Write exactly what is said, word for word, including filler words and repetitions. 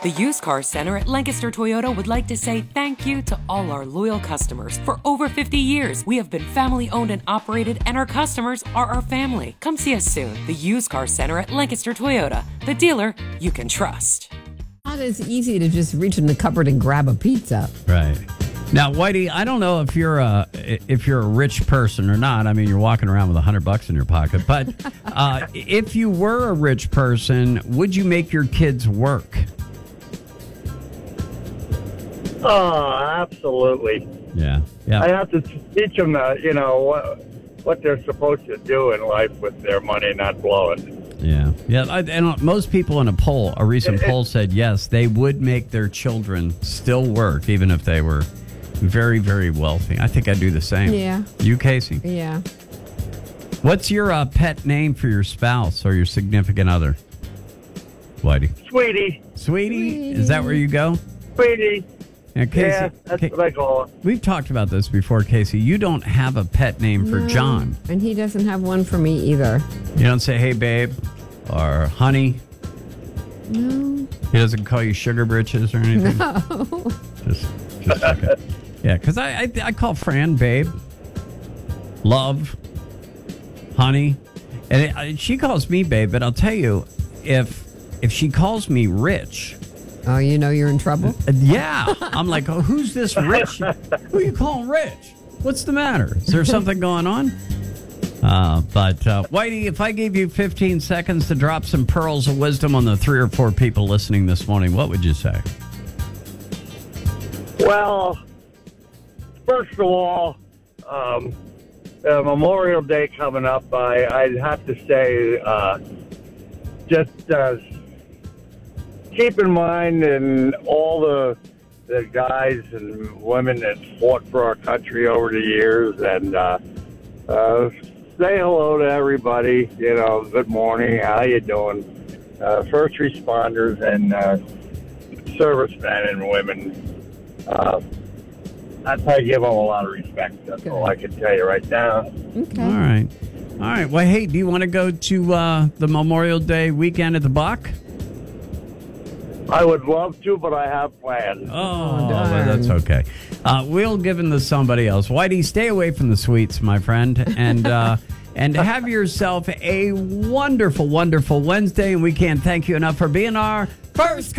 The Used Car Center at Lancaster Toyota would like to say thank you to all our loyal customers. For over fifty years, we have been family owned and operated, and our customers are our family. Come see us soon. The Used Car Center at Lancaster Toyota, the dealer you can trust. Not as easy to just reach in the cupboard and grab a pizza. Right. Now, Whitey, I don't know if you're a if you're a rich person or not. I mean, you're walking around with a hundred bucks in your pocket. But uh, if you were a rich person, would you make your kids work? Oh, absolutely. Yeah. Yeah. I have to teach them, uh, you know, what, what they're supposed to do in life with their money, not blow it. Yeah. Yeah. I, and most people in a poll, a recent it, poll said, yes, they would make their children still work, even if they were very, very wealthy. I think I'd do the same. Yeah. You, Casey? Yeah. What's your uh, pet name for your spouse or your significant other? Whitey. Sweetie. Sweetie? Sweetie. Is that where you go? Sweetie. Now, Casey, yeah, that's Ca- what I call it. We've talked about this before, Casey. You don't have a pet name for No, John. And he doesn't have one for me either. You don't say, hey, babe, or honey. No. He doesn't call you sugar britches or anything? No. Just, just like a, yeah, because I, I, I call Fran babe, love, honey. And it, I, she calls me babe, but I'll tell you, if if she calls me rich... Oh, you know you're in trouble? Uh, yeah. I'm like, oh, who's this rich? Who are you calling rich? What's the matter? Is there something going on? Uh, but, uh, Whitey, if I gave you fifteen seconds to drop some pearls of wisdom on the three or four people listening this morning, what would you say? Well, first of all, um, uh, Memorial Day coming up, I, I'd have to say uh, just... Uh, keep in mind and all the the guys and women that fought for our country over the years, and uh, uh, say hello to everybody. You know, good morning, how you doing? Uh, first responders and uh, servicemen and women. Uh, I'd probably give them a lot of respect. That's Good. all I can tell you right now. Okay. All right. All right. Well, hey, do you want to go to uh, the Memorial Day weekend at the Buck? I would love to, but I have plans. Oh, darn. well, that's okay. Uh, we'll give them to somebody else. Whitey, stay away from the sweets, my friend, and uh, and have yourself a wonderful, wonderful Wednesday. And we can't thank you enough for being our first